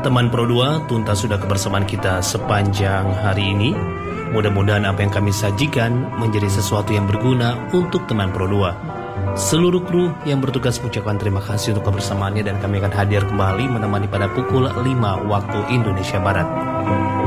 Teman Pro 2, tuntas sudah kebersamaan kita sepanjang hari ini. Mudah-mudahan apa yang kami sajikan menjadi sesuatu yang berguna untuk teman Pro 2. Seluruh kru yang bertugas mengucapkan terima kasih untuk kebersamaannya dan kami akan hadir kembali menemani pada pukul 5 waktu Indonesia Barat.